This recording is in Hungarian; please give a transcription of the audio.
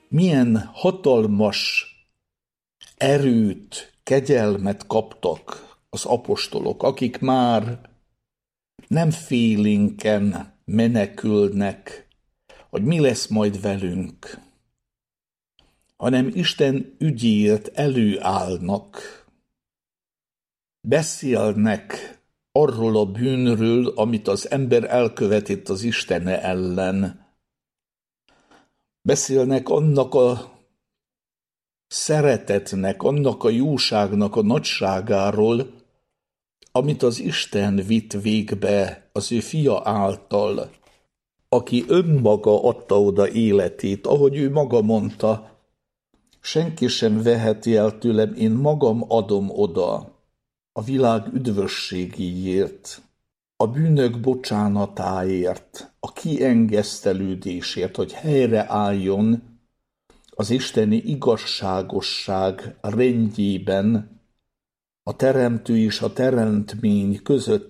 milyen hatalmas erőt, kegyelmet kaptak az apostolok, akik már nem félénken menekülnek, hogy mi lesz majd velünk, hanem Isten ügyért előállnak, beszélnek arról a bűnről, amit az ember elkövetett az Istene ellen. Beszélnek annak a szeretetnek, annak a jóságnak a nagyságáról, amit az Isten vitt végbe az ő fia által, aki önmaga adta oda életét, ahogy ő maga mondta, senki sem veheti el tőlem, én magam adom oda a világ üdvösségéért, a bűnök bocsánatáért, a kiengesztelődésért, hogy helyreálljon az isteni igazságosság rendjében a teremtő és a teremtmény között